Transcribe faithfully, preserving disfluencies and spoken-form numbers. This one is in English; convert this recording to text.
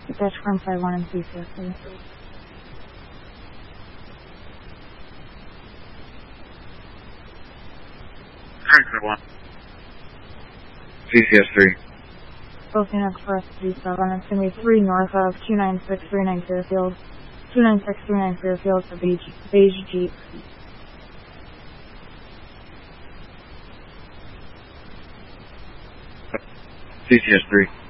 Dispatch from five one and C C S three. five one. C C S three. Ocean Express three seven, it's going to be three north of two nine six three nine Fairfield. two nine six three nine Fairfield for beige, beige Jeep. C C S three.